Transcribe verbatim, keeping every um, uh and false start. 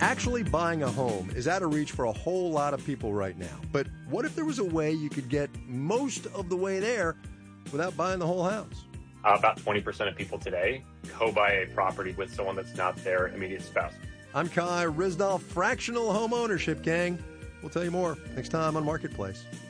Actually buying a home is out of reach for a whole lot of people right now. But what if there was a way you could get most of the way there without buying the whole house? Uh, about twenty percent of people today co-buy a property with someone that's not their immediate spouse. I'm Kai Ryssdal, Fractional Home Ownership Gang. We'll tell you more next time on Marketplace.